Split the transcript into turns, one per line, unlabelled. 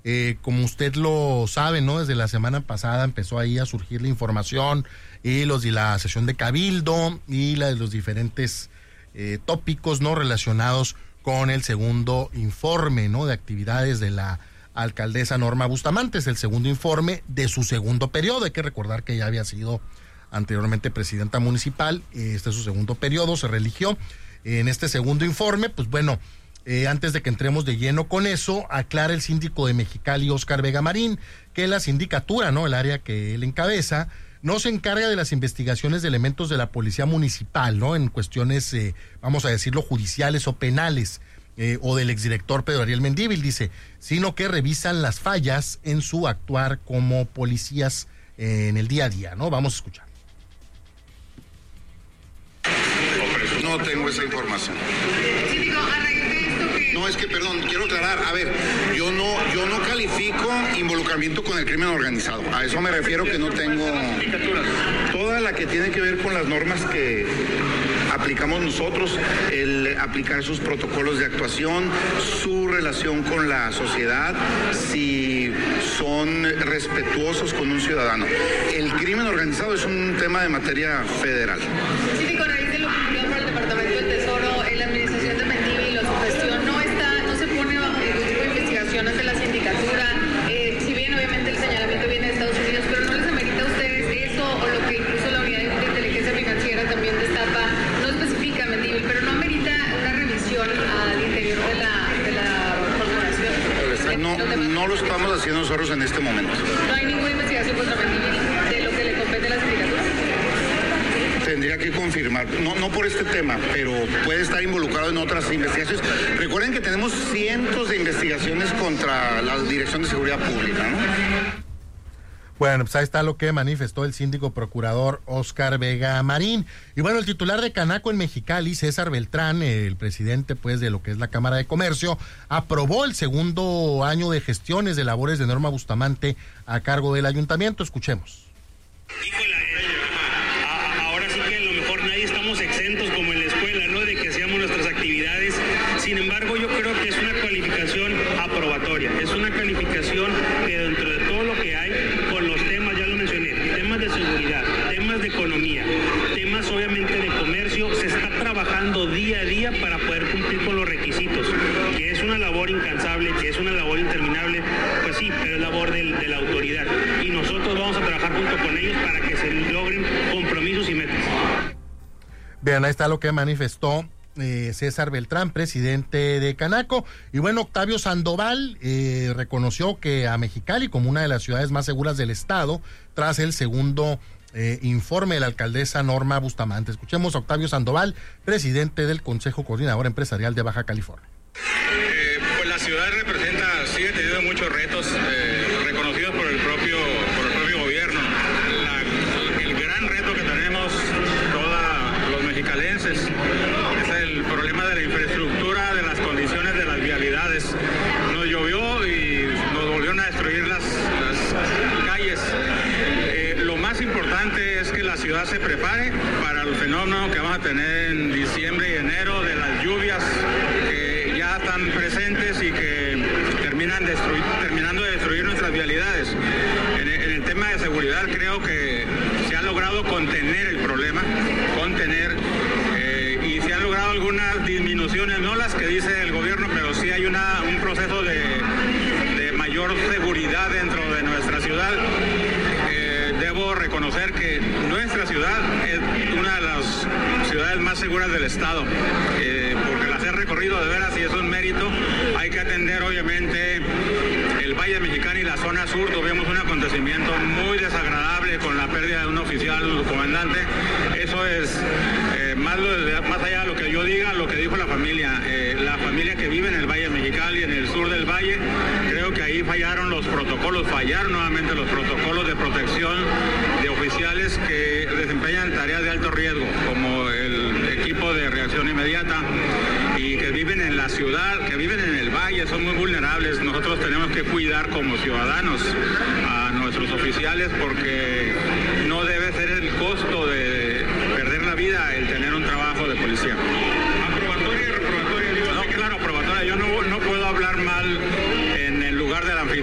Como usted lo sabe, ¿no? Desde la semana pasada empezó ahí a surgir la información y la sesión de Cabildo y la de los diferentes tópicos, ¿no? Relacionados con el segundo informe, ¿no? De actividades de la alcaldesa Norma Bustamante. Es el segundo informe de su segundo periodo. Hay que recordar que ya había sido anteriormente presidenta municipal. Este es su segundo periodo, se reeligió. En este segundo informe, pues bueno, antes de que entremos de lleno con eso, aclara el síndico de Mexicali, Óscar Vega Marín, que la sindicatura, ¿no? El área que él encabeza, no se encarga de las investigaciones de elementos de la policía municipal, ¿no? En cuestiones, vamos a decirlo, judiciales o penales, o del exdirector Pedro Ariel Mendívil, dice, sino que revisan las fallas en su actuar como policías en el día a día, ¿no? Vamos a escuchar.
No tengo esa información.
Sí, digo, a raíz de esto que...
No, es que, perdón, quiero aclarar, a ver, yo no califico involucramiento con el crimen organizado. A eso me refiero, que no tengo toda la que tiene que ver con las normas que aplicamos nosotros, el aplicar sus protocolos de actuación, su relación con la sociedad, si son respetuosos con un ciudadano. El crimen organizado es un tema de materia federal.
Sí, digo, a raíz de lo ocurrido por el Departamento del Tesoro, en la administración de Mendívil o su gestión, no se pone bajo ningún tipo de investigación ante la sindicatura, si bien obviamente el señalamiento viene de Estados Unidos, pero ¿no les amerita a ustedes eso o lo que incluso la unidad de inteligencia financiera también destapa? No especifica Mendívil, pero no amerita una revisión al interior de la corporación.
No lo estamos haciendo nosotros en este momento.
No hay ninguna investigación contra Mendívil de lo que le compete a la sindicatura.
Tendría que confirmar, no por este tema, pero puede estar involucrado en otras investigaciones. Recuerden que tenemos cientos de investigaciones contra la Dirección de Seguridad Pública, ¿no?
Bueno, pues ahí está lo que manifestó el síndico procurador Óscar Vega Marín. Y bueno, el titular de Canaco en Mexicali, César Beltrán, el presidente pues de lo que es la Cámara de Comercio, aprobó el segundo año de gestiones de labores de Norma Bustamante a cargo del ayuntamiento. Escuchemos.
Ahora sí que a lo mejor nadie estamos exentos como en la escuela, ¿no? De que hacíamos nuestras actividades. Sin embargo, yo creo que es una calificación aprobatoria. Es una calificación que dentro de todo lo que hay, con los temas, ya lo mencioné, temas de seguridad, temas de economía, temas obviamente de comercio, se está trabajando día a día para poder cumplir con los requisitos, que es una labor incansable, que es una labor interminable, pues sí, pero es labor de la autoridad. Y nosotros vamos a trabajar junto con ellos para que se logren compromisos y metas.
Bien, ahí está lo que manifestó César Beltrán, presidente de Canaco. Y bueno, Octavio Sandoval reconoció que a Mexicali como una de las ciudades más seguras del estado, tras el segundo informe de la alcaldesa Norma Bustamante. Escuchemos a Octavio Sandoval, presidente del Consejo Coordinador Empresarial de Baja California.
Pues la ciudad sigue teniendo muchos retos reconocidos por el propio gobierno. El gran reto que tenemos todos los mexicalenses es el problema de la infraestructura, de las condiciones de las vialidades. Nos llovió y nos volvieron a destruir las calles. Lo más importante es que la ciudad se prepare para el fenómeno que vamos a tener en diciembre y enero de las lluvias que ya están presentes y que terminando de destruir nuestras vialidades. En el tema de seguridad creo que se ha logrado contener el problema, y se han logrado algunas disminuciones, no las que dice el gobierno, pero sí hay un proceso de mayor seguridad dentro de nuestra ciudad. Debo reconocer que nuestra ciudad es una de las ciudades más seguras del estado, porque las he recorrido de veras y es un mérito. Hay que atender obviamente el Valle Mexicano y la zona sur. Tuvimos un acontecimiento muy desagradable con la pérdida de un oficial comandante. Eso es más allá de lo que yo diga, lo que dijo la familia que vive en el Valle Mexicali y en el sur del valle. Creo que ahí fallaron nuevamente los protocolos de protección de oficiales que desempeñan tareas de alto riesgo, como el equipo de reacción inmediata, y que viven en la ciudad, que viven en el valle, son muy vulnerables. Nosotros tenemos que cuidar como ciudadanos a nuestros oficiales, porque no debe ser el costo de perder la vida el tener un trabajo de policía.